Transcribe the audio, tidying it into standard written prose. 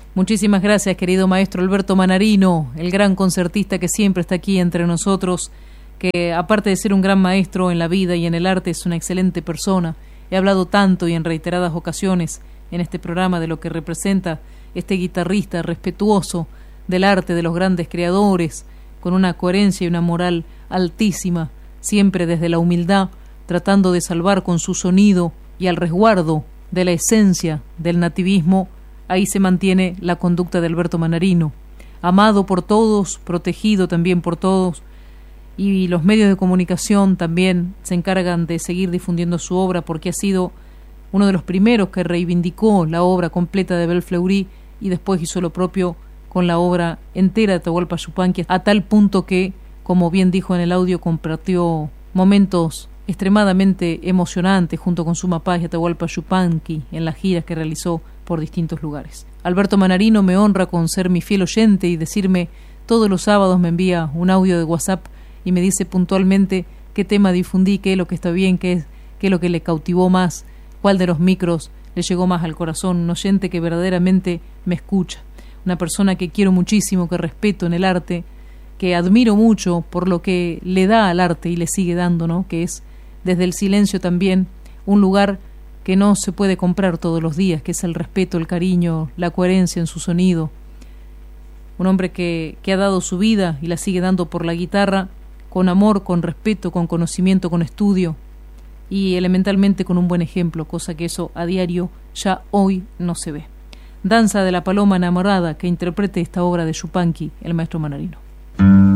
Muchísimas gracias, querido maestro Alberto Manarino, el gran concertista que siempre está aquí entre nosotros, que aparte de ser un gran maestro en la vida y en el arte, es una excelente persona. He hablado tanto y en reiteradas ocasiones en este programa de lo que representa este guitarrista respetuoso del arte, de los grandes creadores, con una coherencia y una moral altísima, siempre desde la humildad, tratando de salvar con su sonido y al resguardo de la esencia del nativismo. Ahí se mantiene la conducta de Alberto Manarino, amado por todos, protegido también por todos, y los medios de comunicación también se encargan de seguir difundiendo su obra, porque ha sido uno de los primeros que reivindicó la obra completa de Abel Fleury y después hizo lo propio con la obra entera de Atahualpa Yupanqui, a tal punto que, como bien dijo en el audio, compartió momentos extremadamente emocionantes junto con su mapá y Atahualpa Yupanqui en las giras que realizó por distintos lugares. Alberto Manarino me honra con ser mi fiel oyente y decirme todos los sábados, me envía un audio de WhatsApp y me dice puntualmente qué tema difundí, qué es lo que está bien, qué es lo que le cautivó más, cuál de los micros le llegó más al corazón. Un oyente que verdaderamente me escucha, una persona que quiero muchísimo, que respeto en el arte, que admiro mucho por lo que le da al arte y le sigue dando, ¿no? Que es desde el silencio también un lugar que no se puede comprar todos los días, que es el respeto, el cariño, la coherencia en su sonido. Un hombre que ha dado su vida y la sigue dando por la guitarra, con amor, con respeto, con conocimiento, con estudio y elementalmente con un buen ejemplo, cosa que eso a diario ya hoy no se ve. Danza de la paloma enamorada, que interprete esta obra de Yupanqui, el maestro Manarino.